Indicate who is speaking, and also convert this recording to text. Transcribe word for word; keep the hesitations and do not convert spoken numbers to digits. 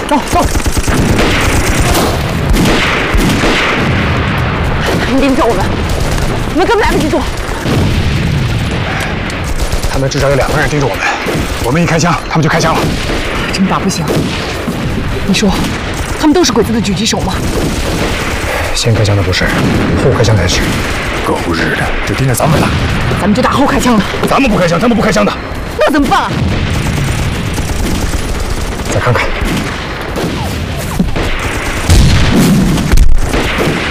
Speaker 1: 走走。你盯着我们，我们根本来不及躲。
Speaker 2: 他们至少有两个人盯着我们，我们一开枪，他们就开枪了。
Speaker 1: 这么打不行。你说，他们都是鬼子的狙击手吗？
Speaker 2: 先开枪的不是，后开枪才是。狗日的，就盯着咱们了。
Speaker 1: 咱们就打后开枪了。
Speaker 2: 咱们不开枪，他们不开枪的。
Speaker 1: 那怎么办啊？
Speaker 2: 再看看。